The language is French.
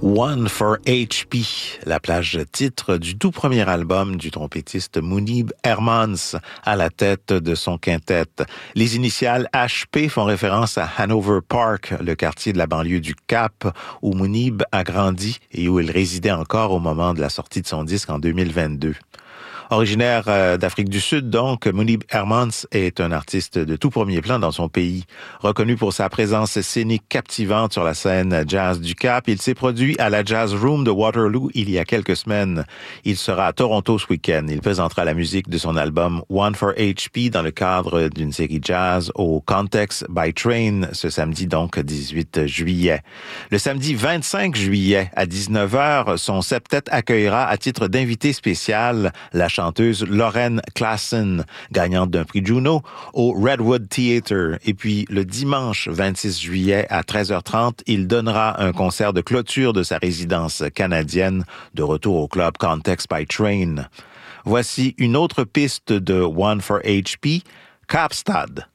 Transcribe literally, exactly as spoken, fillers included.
One for H P, la plage titre du tout premier album du trompettiste Mounib Hermans à la tête de son quintet. Les initiales H P font référence à Hanover Park, le quartier de la banlieue du Cap où Mounib a grandi et où il résidait encore au moment de la sortie de son disque en deux mille vingt-deux. Originaire d'Afrique du Sud, donc, Mounib Hermans est un artiste de tout premier plan dans son pays. Reconnu pour sa présence scénique captivante sur la scène jazz du Cap, il s'est produit à la Jazz Room de Waterloo il y a quelques semaines. Il sera à Toronto ce week-end. Il présentera la musique de son album One for H P dans le cadre d'une série jazz au Context by Train ce samedi, donc dix-huit juillet. Le samedi vingt-cinq juillet à dix-neuf heures, son septet accueillera à titre d'invité spécial la chanteuse Lauren Klassen, gagnante d'un prix Juno, au Redwood Theatre. Et puis, le dimanche vingt-six juillet à treize heures trente, il donnera un concert de clôture de sa résidence canadienne, de retour au club Context by Train. Voici une autre piste de One for H P, Kaapstad.